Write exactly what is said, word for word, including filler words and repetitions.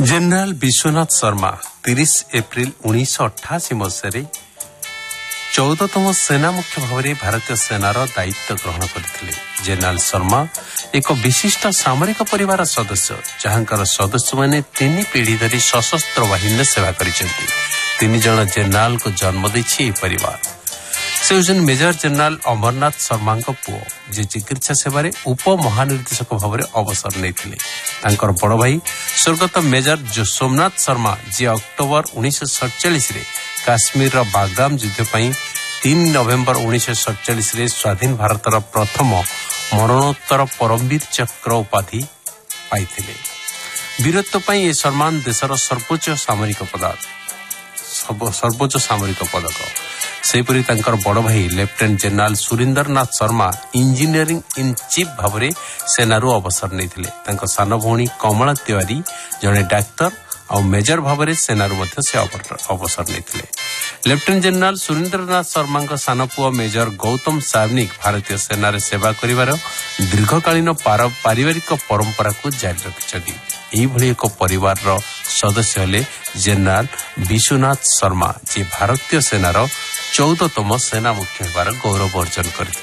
General Vishwanath Sharma तीस April उन्नीस अठाशी मसीह चौदहतम सेना मुख्य भाव में भारतीय सेनार दायित्व ग्रहण करते। जनरल शर्मा एक विशिष्ट सामरिक परिवार सदस्य जहां सदस्य मैंने तीन पीढ़ी धरी सशस्त्र बाहिनी सेवा करिसेंती। तीन जन जनरल को जन्म देछि परिवार। से होजन मेजर जनरल अमरनाथ शर्मा पुओ जे चिकित्सा सेवारे उप महानिर्देशक भाव में अवसर नेथिले। तांकर बड़ भाई स्वर्गत मेजर जो सोमनाथ शर्मा जे अक्टोबर उन्नीस सैंतालीस रे काश्मीर बागराम युद्ध पई तीन नवेम्बर उन्नीस सैंतालीस रे स्वाधीन भारतर प्रथम मरणोत्तर परमवीर चक्र उपाधि पाइथिले। वीरत्व पई ए सम्मान देशर सर्वोच्च सामरिक पदक सर्वोच्च सामरिक पदक। सेपरी तांकर बड़ भाई lieutenant general Surendra Nath Sharma engineering in chief भाव में सेनारू अवसर नेथिले। तांकर सान भौणी कमला तिवारी जड़े डाक्तर और मेजर भाव में सेनारू मध्य से अवसर नेथिले। लेफ्टिनेंट जनरल सुरेंद्र नाथ शर्मा सान पुआ मेजर गौतम सावनिक भारतीय सेना सेवा करिवार दीर्घकालीन पारिवारिक परंपरा को जारी रखिछथि। एभली एक परिवार सदस्य हेले जनरल विश्वनाथ शर्मा जे भारतीय सेनार चौदहतम सेना मुख्य होबार गौरव अर्जन करथिले।